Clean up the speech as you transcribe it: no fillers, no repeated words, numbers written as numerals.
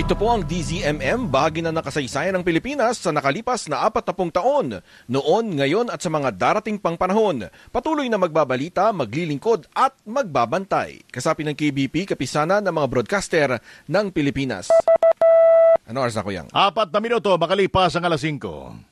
Ito po ang DZMM, bahagi na nakasaysayan ng Pilipinas sa nakalipas na 40 taon. Noon, ngayon at sa mga darating pang panahon. Patuloy na magbabalita, maglilingkod at magbabantay. Kasapin ng KBP, kapisana ng mga broadcaster ng Pilipinas. Ano oras na, Kuyang? 4 na minuto, makalipas ang 5:00.